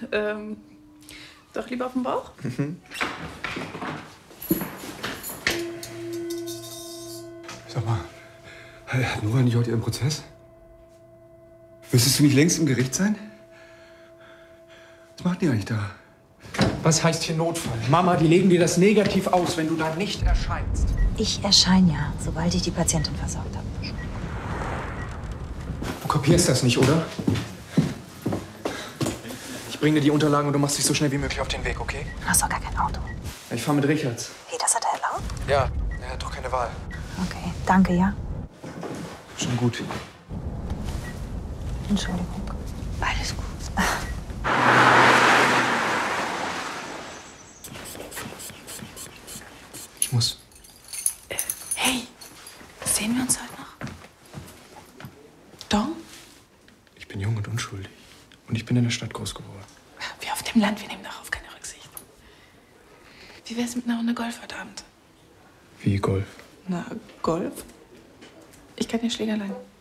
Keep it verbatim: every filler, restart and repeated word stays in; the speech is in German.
Ähm, doch lieber auf dem Bauch? Mhm. Sag mal, hat Nora nicht heute ihren Prozess? Müsstest du nicht längst im Gericht sein? Was macht die eigentlich da? Was heißt hier Notfall? Mama, die legen dir das negativ aus, wenn du da nicht erscheinst. Ich erscheine ja, sobald ich die Patientin versorgt habe. Du kapierst das nicht, oder? Ich bringe dir die Unterlagen und du machst dich so schnell wie möglich auf den Weg, okay? Du hast doch gar kein Auto. Ich fahre mit Richards. Wie, das hat er erlaubt? Ja, er hat doch keine Wahl. Okay, danke, ja. Schon gut. Entschuldigung. Alles gut. Ich muss. Äh, hey, sehen wir uns heute noch? Dong? Ich bin jung und unschuldig. Und ich bin in der Stadt groß geworden. Wir auf dem Land, wir nehmen darauf keine Rücksicht. Wie wär's mit einer Runde Golf heute Abend? Wie Golf? Na, Golf? Ich kann dir Schläger leihen.